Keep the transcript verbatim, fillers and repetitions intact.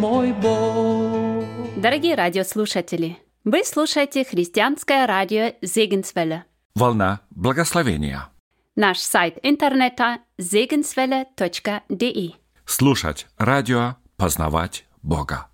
Мой Бог. Дорогие радиослушатели, вы слушаете христианское радио Segenswelle. Волна благословения. Наш сайт интернета segenswelle точка de. Слушать радио, познавать Бога.